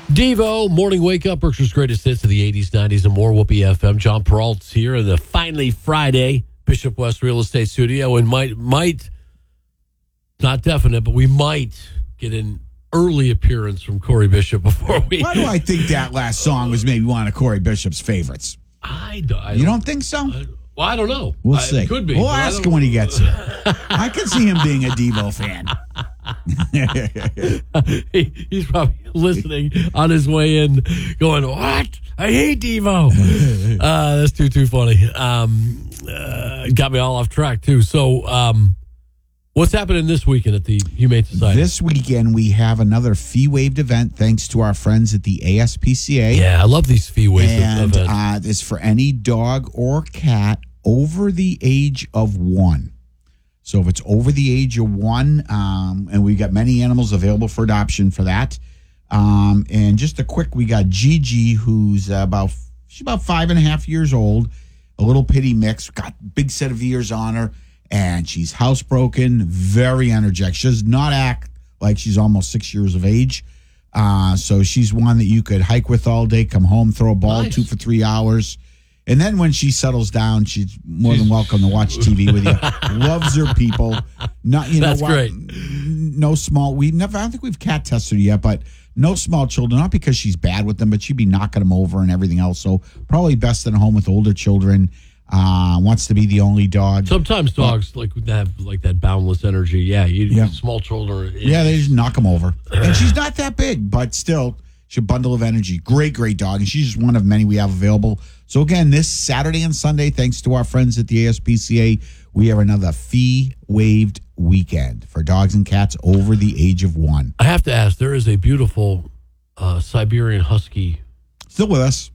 Devo, Morning Wake Up, Berkshire's greatest hits of the 80s, 90s, and more. Whoopi FM. John Peralt's here in the finally Friday Bishop West Real Estate Studio, and might not definite, but we might get an early appearance from Corey Bishop before we. Why do I think that last song was maybe one of Corey Bishop's favorites? I don't think so? Well, I don't know. We'll see. It could be. We'll ask him when he gets here. I could see him being a Devo fan. He's probably listening on his way in, going, "What? I hate Devo." That's too funny. Got me all off track too. So, what's happening this weekend at the Humane Society? This weekend we have another fee-waived event thanks to our friends at the ASPCA. Yeah, I love these fee-waived events. And it's for any dog or cat over the age of 1. So if it's over the age of 1, and we got many animals available for adoption for that. And just we got Gigi, who's about 5.5 years old, a little pitty mix, got a big set of ears on her, and she's housebroken, very energetic. She does not act like she's almost 6 years of age. So she's one that you could hike with all day, come home, throw a ball to for 3 hours. And then when she settles down, she's more than welcome to watch TV with you. Loves her people. That's great. No small. I don't think we've cat tested her yet, but no small children. Not because she's bad with them, but she'd be knocking them over and everything else. So probably best at home with older children. Wants to be the only dog. Sometimes dogs have that boundless energy. Yeah, small children. They just knock them over. And she's not that big, but still, she's a bundle of energy. Great dog, and she's just one of many we have available. So again, this Saturday and Sunday, thanks to our friends at the ASPCA, we have another fee-waived weekend for dogs and cats over the age of 1. I have to ask, there is a beautiful Siberian Husky still with us.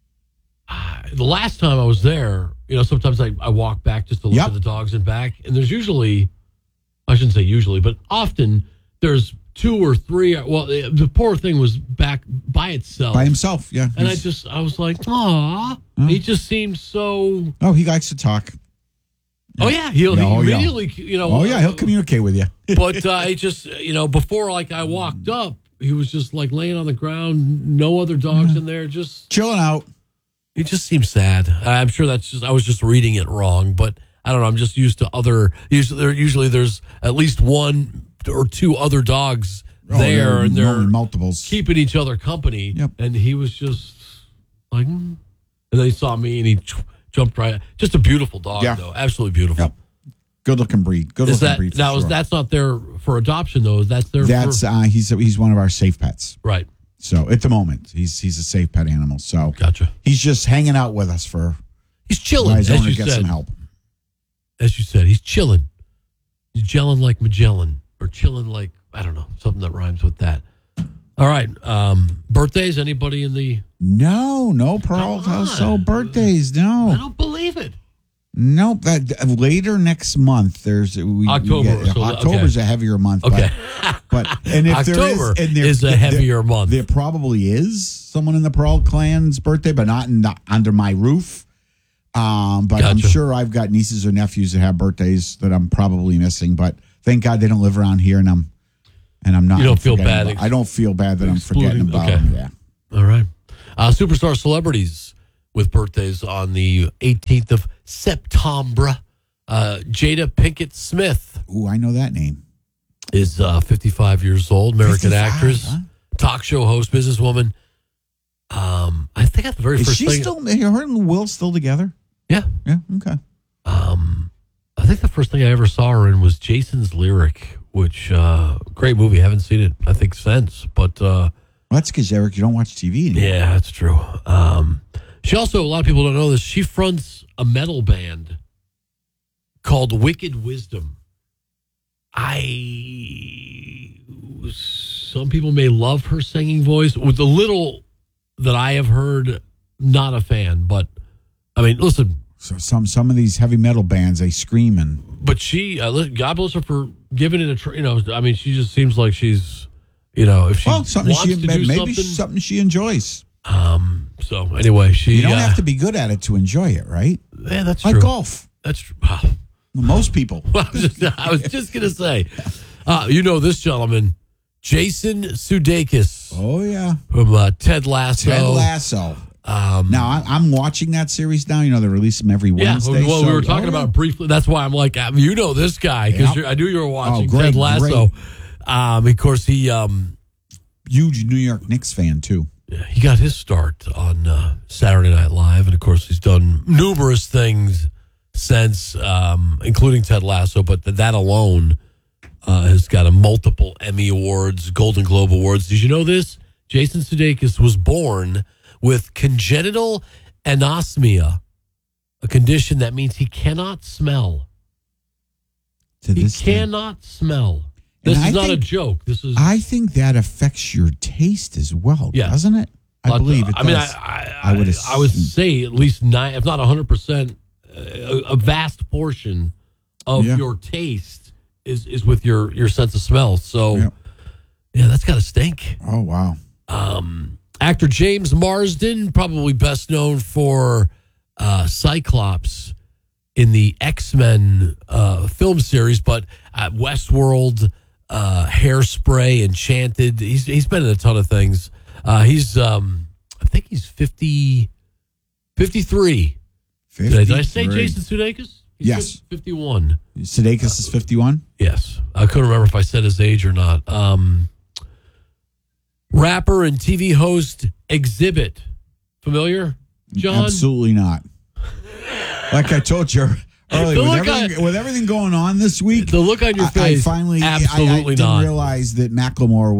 The last time I was there, sometimes I walk back just to look at the dogs and back, and there's usually, I shouldn't say usually, but often there's 2 or 3. Well, the poor thing was back by itself. By himself, yeah. And I was like, aw. He just seemed so. Oh, he likes to talk. Oh, yeah. He'll immediately, he'll communicate with you. But I just, before I walked up, he was just laying on the ground, no other dogs in there, just chilling out. He just seems sad. I'm sure I was just reading it wrong, but I don't know. I'm just used to usually there's at least 1 or 2 other dogs there, and they're multiples keeping each other company. Yep. And he was just and then he saw me and he jumped right. Just a beautiful dog, though. Absolutely beautiful. Yep. Good looking breed. Breed. That's not there for adoption though. He's one of our safe pets. Right. So at the moment, he's a safe pet animal. So gotcha. He's just hanging out with us he's chilling. His owner gets some help. As you said, he's chilling. He's gelling like Magellan, or chilling like, I don't know, something that rhymes with that. All right. Birthdays? Anybody in the? No, Pearl. So birthdays? No, I don't believe it. Nope. Later next month, there's October. October's a heavier month. Okay. But and if October is a heavier month. There probably is someone in the Pearl clan's birthday, but not under my roof. But gotcha. I'm sure I've got nieces or nephews that have birthdays that I'm probably missing. But thank God they don't live around here, and I'm not. You don't feel bad. I don't feel bad that I'm forgetting about them. Yeah. All right. Superstar celebrities with birthdays on the 18th of September. Jada Pinkett Smith. Ooh, I know that name. Is 55 years old, American 55, actress, talk show host, businesswoman. I think at the very first thing. Is she still, her and Will still together? Yeah. Yeah, okay. I think the first thing I ever saw her in was Jason's Lyric, which, great movie. I haven't seen it, I think, since. But that's because, Eric, you don't watch TV anymore. Yeah, that's true. She also, a lot of people don't know this, she fronts a metal band called Wicked Wisdom. Some people may love her singing voice. With the little that I have heard, not a fan. But, I mean, listen. So some of these heavy metal bands, they scream and. But she, God bless her for giving it a try. I mean, she just seems like she's, if she wants to do something she enjoys. So anyway, you don't have to be good at it to enjoy it, right? Yeah, that's true. Like golf. That's true. Most people. I was just going to say, this gentleman, Jason Sudeikis. Oh, yeah. from Ted Lasso. Ted Lasso. Now, I'm watching that series now. You know, they release them every Yeah, Wednesday. well, we were talking about it briefly. That's why I'm like, you know this guy, because Yep. I knew you were watching great, Ted Lasso. Of course, he Huge New York Knicks fan, too. he got his start on Saturday Night Live, and of course, he's done numerous things since, including Ted Lasso. But that alone has got a multiple Emmy Awards, Golden Globe Awards. Did you know this? Jason Sudeikis was born with congenital anosmia, a condition that means he cannot smell. He cannot smell. This is not a joke. This is. I think that affects your taste as well, doesn't it? I believe it does. I mean, I would assume. say at least 9, if not 100%, a vast portion of your taste is with your sense of smell. So, yeah, that's got to stink. Oh, wow. Actor James Marsden, probably best known for Cyclops in the X-Men film series, but Westworld, Hairspray, Enchanted. He's been in a ton of things. He's I think he's 53. 53. Did I say Jason Sudeikis? He's Yes. 51. Sudeikis is 51? Yes. I couldn't remember if I said his age or not. Rapper and TV host Exhibit. Familiar, John? Absolutely not. Like I told you earlier, with everything going on this week, The look on your face. I Absolutely didn't not. realize that Macklemore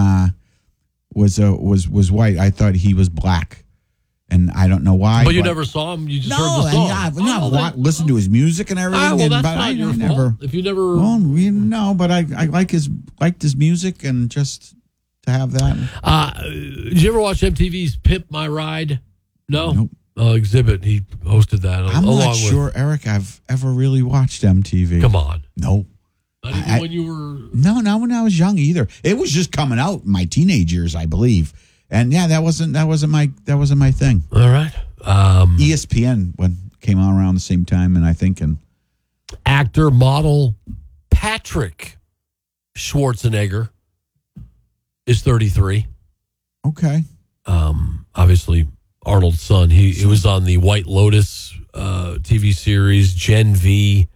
was white. I thought he was black, and I don't know why. But you never saw him. You just heard the song. I've listened to his music and everything. Well, that's but not I your never. fault. If you never. Well, no, but I liked his music, and just to have that. Did you ever watch MTV's Pimp My Ride? No. Nope. Exhibit. He hosted that. I'm not sure, Eric, I've ever really watched MTV. Come on. No. Not even when you were. No, not when I was young either. It was just coming out in my teenage years, I believe. And yeah, that wasn't my thing. All right. ESPN came out around the same time, and Actor, model Patrick Schwarzenegger is 33. okay. Obviously, Arnold's son. He was on the White Lotus TV series, Gen V.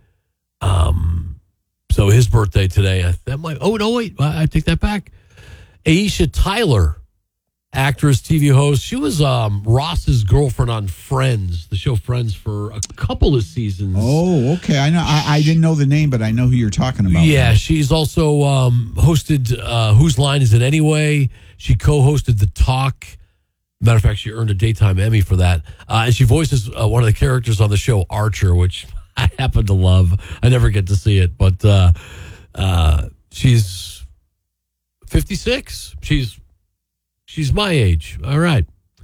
So his birthday today. I take that back. Aisha Tyler, actress, TV host. She was Ross's girlfriend on Friends, the show Friends, for a couple of seasons. Oh, okay. I know. I didn't know the name, but I know who you're talking about. Yeah, she's also hosted Whose Line Is It Anyway? She co-hosted The Talk. Matter of fact, she earned a Daytime Emmy for that. And she voices one of the characters on the show, Archer, which I happen to love. I never get to see it, but she's 56. She's my age. All right.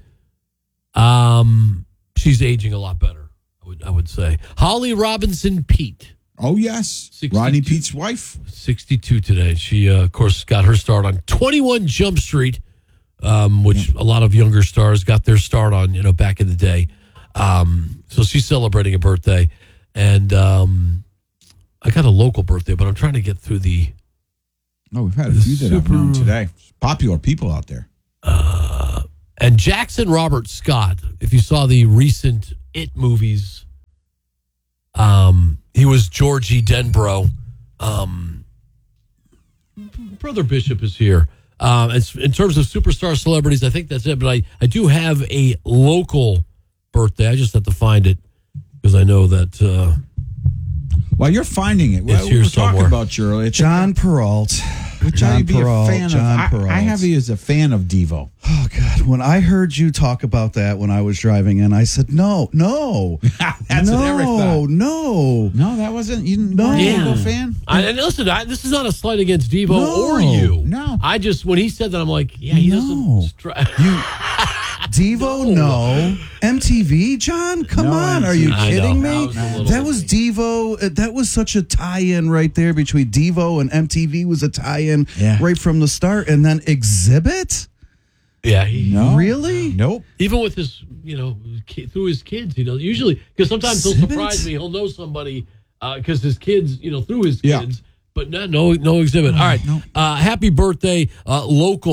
She's aging a lot better, I would say. Holly Robinson Pete. Oh, yes. 62. Rodney Pete's wife. 62 today. She, of course, got her start on 21 Jump Street, which a lot of younger stars got their start on, back in the day. So she's celebrating a birthday. And I got a local birthday, but I'm trying to get through the... Oh, we've had a few that I've known today. Popular people out there. And Jackson Robert Scott, if you saw the recent It movies, he was Georgie Denbrough. Brother Bishop is here. In terms of superstar celebrities, I think that's it. But I do have a local birthday. I just have to find it because I know that... While you're finding it, It's here we're somewhere. talking about you earlier. John Peralt. Which John I'd be Peralt, a fan John of. Peralt. I have you as a fan of Devo. Oh, God. When I heard you talk about that when I was driving in, I said, no. That's what Eric thought. No. No, that wasn't. You didn't No. weren't a Yeah. Devo fan? And listen, this is not a slight against Devo No. or you. No. I just, when he said that, I'm like, yeah, he No. doesn't... Devo, no. MTV, John? Come No, on. MTV. Are you I kidding know. me? That was a little- That was Devo. That was such a tie-in right there between Devo and MTV was a tie-in Yeah. right from the start. And then Exhibit? Yeah, No. Really? Nope. even with his, through his kids, usually, because sometimes he'll Exhibit? surprise me. He'll know somebody because his kids, through his Yeah. kids, but no Exhibit. All right. no. Happy birthday, local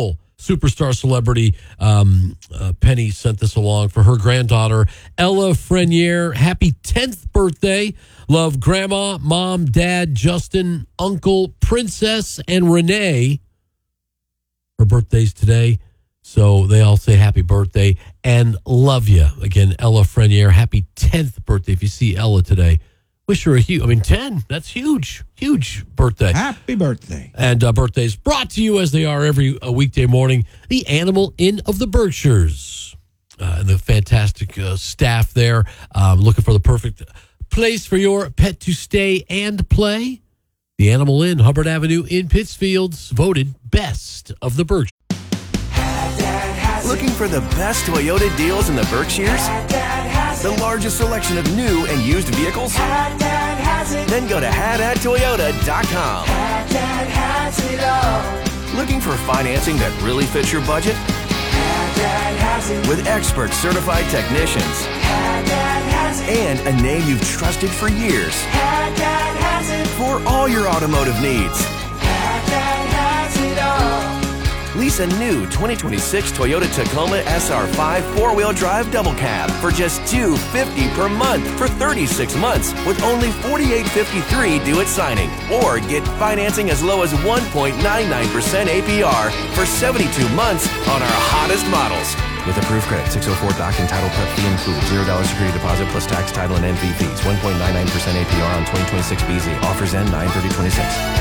superstar celebrity Penny sent this along for her granddaughter, Ella Frenier. Happy 10th birthday. Love Grandma, Mom, Dad, Justin, Uncle, Princess, and Renee. Her birthday's today, so they all say happy birthday and love you. Again, Ella Frenier, happy 10th birthday. If you see Ella today, wish her 10, that's huge birthday. Happy birthday. And birthdays brought to you as they are every weekday morning, the Animal Inn of the Berkshires. And the fantastic staff there, looking for the perfect place for your pet to stay and play. The Animal Inn, Hubbard Avenue in Pittsfield's voted best of the Berkshires. Looking for the best Toyota deals in the Berkshires? The largest selection of new and used vehicles? Then go to hadadtoyota.com. Looking for financing that really fits your budget? With expert certified technicians and a name you've trusted for years. For all your automotive needs. Lease a new 2026 Toyota Tacoma SR5 4-wheel drive double cab for just $250 per month for 36 months with only $48.53 due at signing. Or get financing as low as 1.99% APR for 72 months on our hottest models. With approved credit, 604 doc and title prep fee included. $0 security deposit plus tax, title, and MV fees. 1.99% APR on 2026 BZ. Offers end 9/30/26.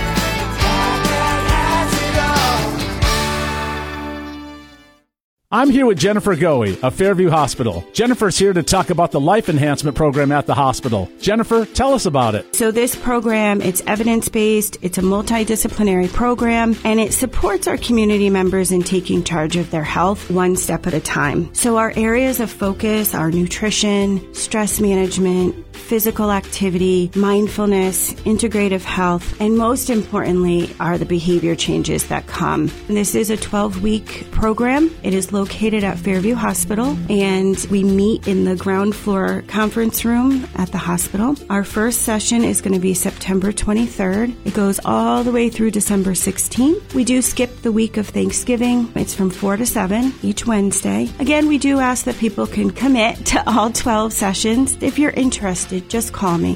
I'm here with Jennifer Goey of Fairview Hospital. Jennifer's here to talk about the Life Enhancement Program at the hospital. Jennifer, tell us about it. So this program, it's evidence-based, it's a multidisciplinary program, and it supports our community members in taking charge of their health one step at a time. So our areas of focus are nutrition, stress management, physical activity, mindfulness, integrative health, and most importantly are the behavior changes that come. And this is a 12-week program. It is located at Fairview Hospital, and we meet in the ground floor conference room at the hospital. Our first session is going to be September 23rd. It goes all the way through December 16th. We do skip the week of Thanksgiving. It's from 4 to 7 each Wednesday. Again, we do ask that people can commit to all 12 sessions. If you're interested, just call me,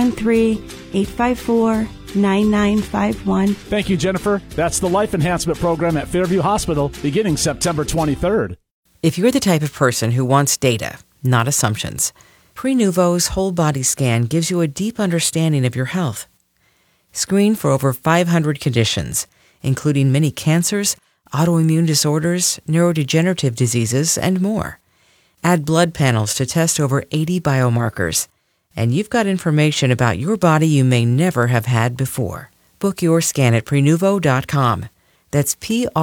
413-854-9951. Thank you, Jennifer. That's the Life Enhancement Program at Fairview Hospital beginning September 23rd. If you're the type of person who wants data, not assumptions, Prenuvo's whole body scan gives you a deep understanding of your health. Screen for over 500 conditions, including many cancers, autoimmune disorders, neurodegenerative diseases, and more. Add blood panels to test over 80 biomarkers. And you've got information about your body you may never have had before. Book your scan at Prenuvo.com. That's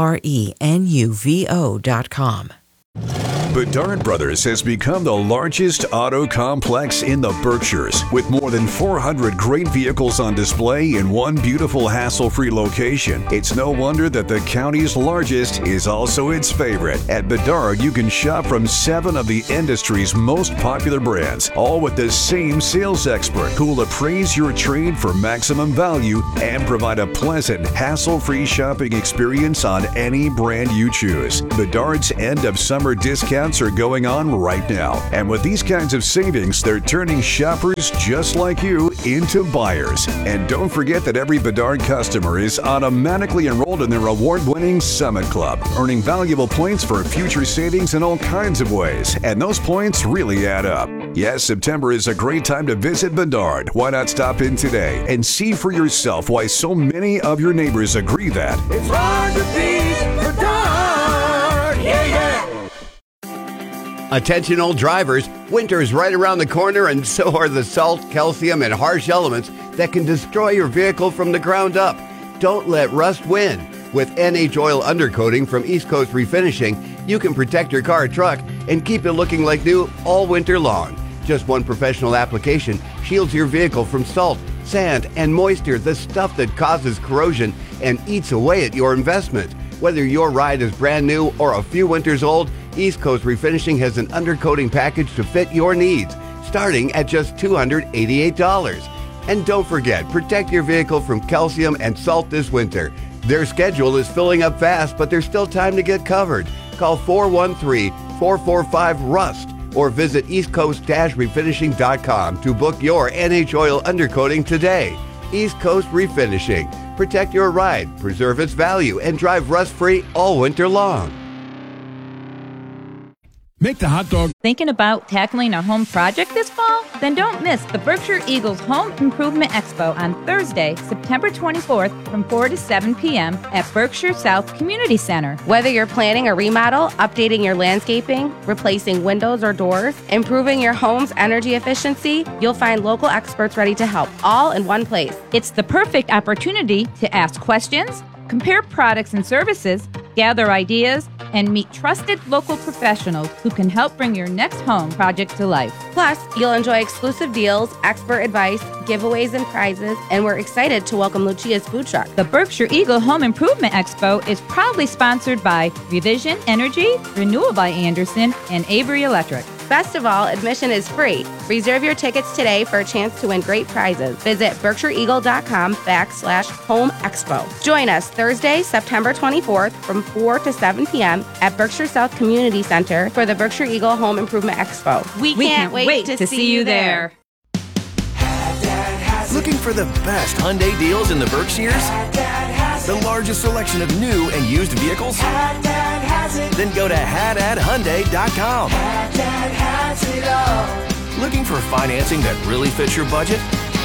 Prenuvo.com. Bedard Brothers has become the largest auto complex in the Berkshires, with more than 400 great vehicles on display in one beautiful hassle-free location. It's no wonder that the county's largest is also its favorite. At Bedard, you can shop from 7 of the industry's most popular brands, all with the same sales expert who will appraise your trade for maximum value and provide a pleasant, hassle-free shopping experience on any brand you choose. Bedard's end of summer discounts are going on right now. And with these kinds of savings, they're turning shoppers just like you into buyers. And don't forget that every Bedard customer is automatically enrolled in their award-winning Summit Club, earning valuable points for future savings in all kinds of ways. And those points really add up. Yes, September is a great time to visit Bedard. Why not stop in today and see for yourself why so many of your neighbors agree that it's hard to beat Bedard. Yeah, yeah. Attention old drivers, winter is right around the corner, and so are the salt, calcium, and harsh elements that can destroy your vehicle from the ground up. Don't let rust win. With NH Oil Undercoating from East Coast Refinishing, you can protect your car or truck and keep it looking like new all winter long. Just one professional application shields your vehicle from salt, sand, and moisture, the stuff that causes corrosion and eats away at your investment. Whether your ride is brand new or a few winters old, East Coast Refinishing has an undercoating package to fit your needs, starting at just $288. And don't forget, protect your vehicle from calcium and salt this winter. Their schedule is filling up fast, but there's still time to get covered. Call 413-445-RUST or visit eastcoast-refinishing.com to book your NH Oil undercoating today. East Coast Refinishing. Protect your ride, preserve its value, and drive rust-free all winter long. Make the hot dog. Thinking about tackling a home project this fall? Then don't miss the Berkshire Eagles Home Improvement Expo on Thursday, September 24th from 4 to 7 p.m. at Berkshire South Community Center. Whether you're planning a remodel, updating your landscaping, replacing windows or doors, improving your home's energy efficiency, you'll find local experts ready to help, all in one place. It's the perfect opportunity to ask questions, compare products and services, gather ideas, and meet trusted local professionals who can help bring your next home project to life. Plus, you'll enjoy exclusive deals, expert advice, giveaways, and prizes, and we're excited to welcome Lucia's food truck. The Berkshire Eagle Home Improvement Expo is proudly sponsored by Revision Energy, Renewal by Anderson, and Avery Electric. Best of all, admission is free. Reserve your tickets today for a chance to win great prizes. Visit BerkshireEagle.com/Home Expo. Join us Thursday, September 24th from 4 to 7 p.m. at Berkshire South Community Center for the Berkshire Eagle Home Improvement Expo. We can't wait to see you there. Looking for the best Hyundai deals in the Berkshires? The largest selection of new and used vehicles? Then go to HadadHyundai.com. Looking for financing that really fits your budget?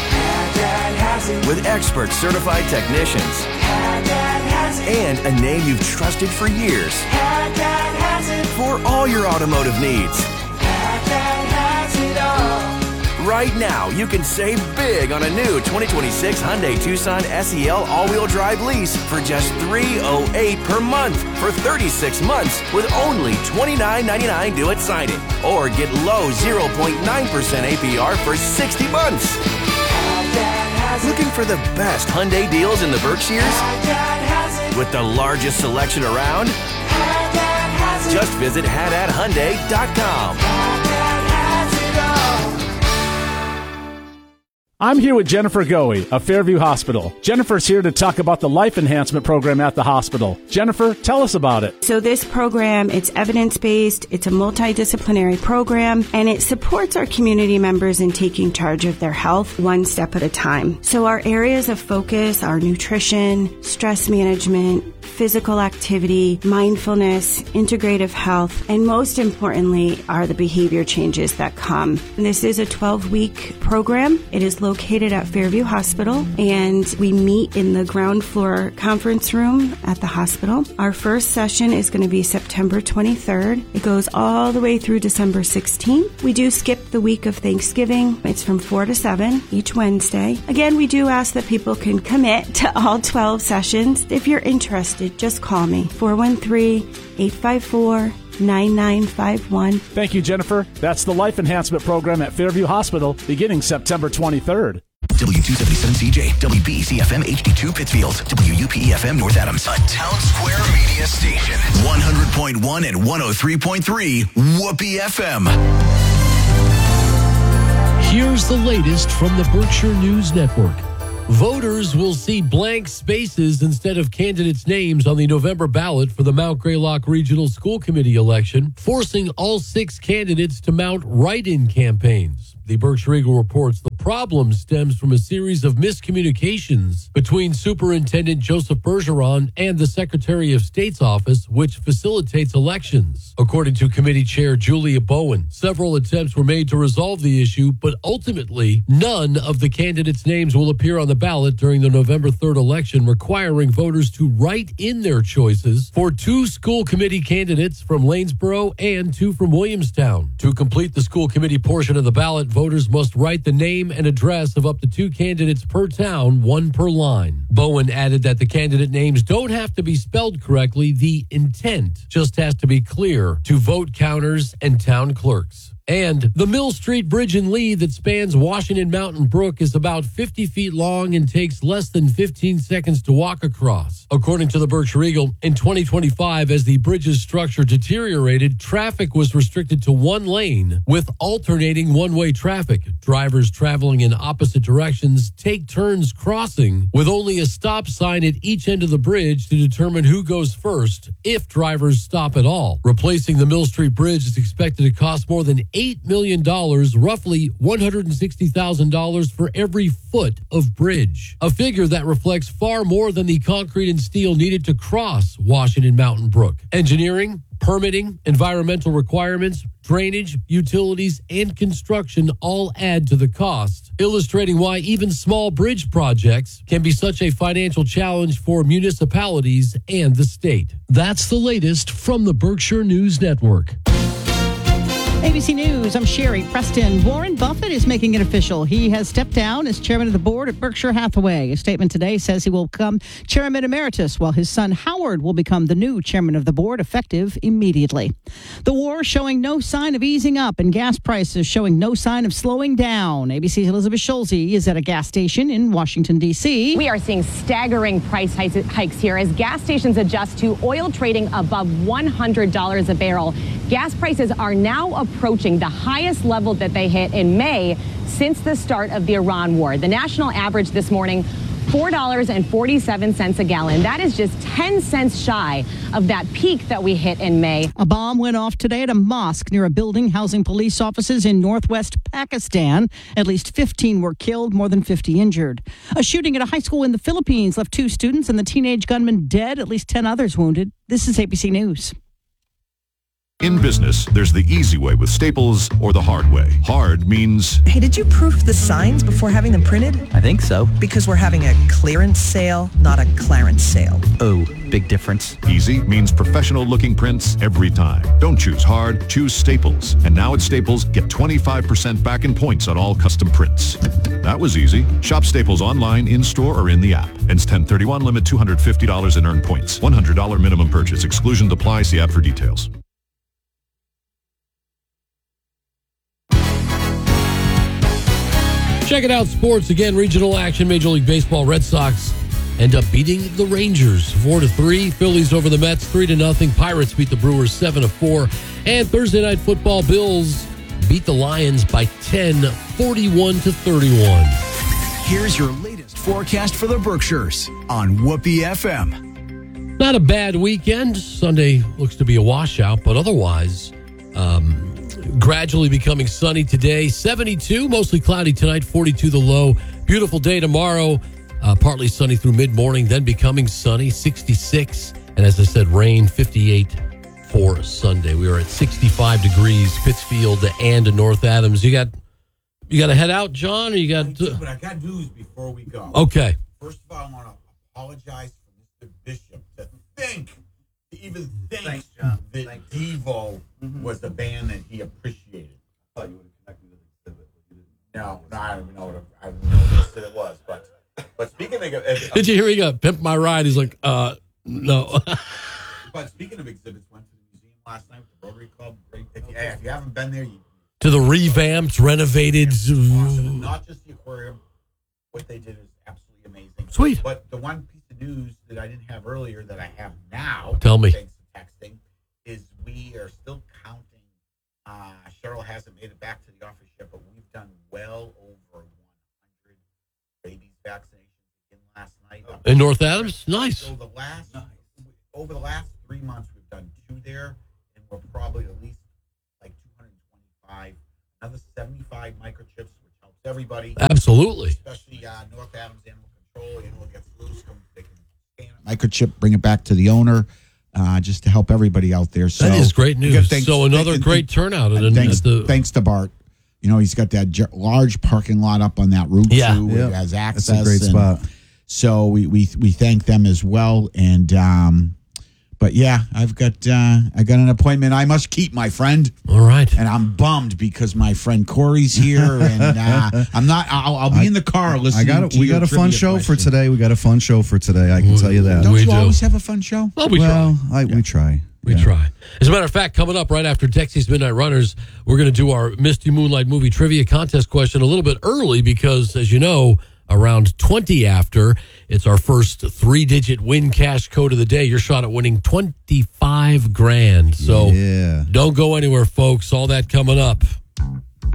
With expert certified technicians and a name you've trusted for years. For all your automotive needs. Right now, you can save big on a new 2026 Hyundai Tucson SEL all-wheel drive lease for just $308 per month for 36 months with only $29.99 due at signing. Or get low 0.9% APR for 60 months. Looking for the best Hyundai deals in the Berkshires? With the largest selection around? Just visit HadadHyundai.com. I'm here with Jennifer Goey of Fairview Hospital. Jennifer's here to talk about the life enhancement program at the hospital. Jennifer, tell us about it. So this program, it's evidence-based, it's a multidisciplinary program, and it supports our community members in taking charge of their health one step at a time. So our areas of focus are nutrition, stress management, physical activity, mindfulness, integrative health, and most importantly are the behavior changes that come. And this is a 12-week program. It is located at Fairview Hospital, and we meet in the ground floor conference room at the hospital. Our first session is going to be September 23rd. It goes all the way through December 16th. We do skip the week of Thanksgiving. It's from 4 to 7 each Wednesday. Again, we do ask that people can commit to all 12 sessions. If you're interested, just call me, 413-854-9951. Thank you, Jennifer. That's the Life Enhancement Program at Fairview Hospital beginning September 23rd. W277CJ, WBCFM HD2 Pittsfield, WUPEFM North Adams, a Town Square media station. 100.1 and 103.3 Whoopee FM. Here's the latest from the Berkshire News Network. Voters will see blank spaces instead of candidates' names on the November ballot for the Mount Greylock Regional School Committee election, forcing all 6 candidates to mount write-in campaigns. The Berkshire Eagle reports the problem stems from a series of miscommunications between Superintendent Joseph Bergeron and the Secretary of State's office, which facilitates elections. According to committee chair Julia Bowen, several attempts were made to resolve the issue, but ultimately none of the candidates' names will appear on the ballot during the November 3rd election, requiring voters to write in their choices for 2 school committee candidates from Lanesboro and 2 from Williamstown. To complete the school committee portion of the ballot, voters must write the name and address of up to 2 candidates per town, 1 per line. Bowen added that the candidate names don't have to be spelled correctly. The intent just has to be clear to vote counters and town clerks. And the Mill Street Bridge in Lee that spans Washington Mountain Brook is about 50 feet long and takes less than 15 seconds to walk across. According to the Berkshire Eagle, in 2025, as the bridge's structure deteriorated, traffic was restricted to one lane with alternating one-way traffic. Drivers traveling in opposite directions take turns crossing with only a stop sign at each end of the bridge to determine who goes first, if drivers stop at all. Replacing the Mill Street Bridge is expected to cost more than $8 million, roughly $160,000 for every foot of bridge. A figure that reflects far more than the concrete and steel needed to cross Washington Mountain Brook. Engineering, permitting, environmental requirements, drainage, utilities, and construction all add to the cost, illustrating why even small bridge projects can be such a financial challenge for municipalities and the state. That's the latest from the Berkshire News Network. ABC News, I'm Sherry Preston. Warren Buffett is making it official. He has stepped down as chairman of the board at Berkshire Hathaway. A statement today says he will become chairman emeritus, while his son Howard will become the new chairman of the board, effective immediately. The war showing no sign of easing up, and gas prices showing no sign of slowing down. ABC's Elizabeth Schulze is at a gas station in Washington, D.C. We are seeing staggering price hikes here as gas stations adjust to oil trading above $100 a barrel. Gas prices are now approaching the highest level that they hit in May since the start of the Iran war. The national average this morning, $4.47 a gallon. That is just 10 cents shy of that peak that we hit in May. A bomb went off today at a mosque near a building housing police offices in northwest Pakistan. At least 15 were killed, more than 50 injured. A shooting at a high school in the Philippines left 2 students and the teenage gunman dead, at least 10 others wounded. This is ABC News. In business, there's the easy way with Staples or the hard way. Hard means... Hey, did you proof the signs before having them printed? I think so. Because we're having a clearance sale, not a Clarence sale. Oh, big difference. Easy means professional-looking prints every time. Don't choose hard, choose Staples. And now at Staples, get 25% back in points on all custom prints. That was easy. Shop Staples online, in-store, or in the app. Ends 10/31, limit $250 in earned points. $100 minimum purchase. Exclusions apply. See app for details. Check it out, sports. Again, regional action. Major League Baseball, Red Sox end up beating the Rangers 4-3. Phillies over the Mets 3-0. Pirates beat the Brewers 7-4. And Thursday Night Football, Bills beat the Lions by 10, 41-31. Here's your latest forecast for the Berkshires on Whoopee FM. Not a bad weekend. Sunday looks to be a washout, but otherwise... gradually becoming sunny today. 72, mostly cloudy tonight, 42 the low. Beautiful day tomorrow, partly sunny through mid-morning, then becoming sunny, 66. And as I said, rain, 58 for Sunday. We are at 65 degrees, Pittsfield and North Adams. You got to head out, John, or you got... But I got news before we go. Okay. First of all, I want to apologize for Mr. Bishop to even think that Devo was a band that he appreciated. I thought you would have connected with the exhibit. No, I don't even know what exhibit it was. But speaking of... Did you hear he got Pimp My Ride? He's like, no. But speaking of exhibits, went to the museum last night with the Rotary Club. If you haven't been there, to the revamped, renovated... Awesome. Not just the aquarium. What they did is absolutely amazing. Sweet. But the one piece of news that I didn't have earlier that I have now... Tell me. Thanks to texting, is we are still counting. Cheryl hasn't made it back to the office yet, but we've done well over 100 rabies vaccinations in last night. In North Adams? Nice. So over the last 3 months, we've done 2 there, and we're probably at least like 225. Another 75 microchips, which helps everybody. Absolutely. Especially North Adams Animal Control. It gets loose, they can scan it. Microchip, bring it back to the owner. Just to help everybody out there. So that is great news. So another great turnout. Thanks to Bart. You know, he's got that large parking lot up on that Route 2. It has access. That's a great spot. So we thank them as well. And but yeah, I got an appointment I must keep, my friend. All right. And I'm bummed because my friend Corey's here, and I'm not. I'll be in the car listening. We got a fun show for today. I can tell you that. Don't you always have a fun show? Well, we try. We try. As a matter of fact, coming up right after Dexy's Midnight Runners, we're going to do our Misty Moonlight movie trivia contest question a little bit early because, as you know, around 20 after, it's our first 3-digit win cash code of the day. Your shot at winning $25,000. So don't go anywhere, folks. All that coming up.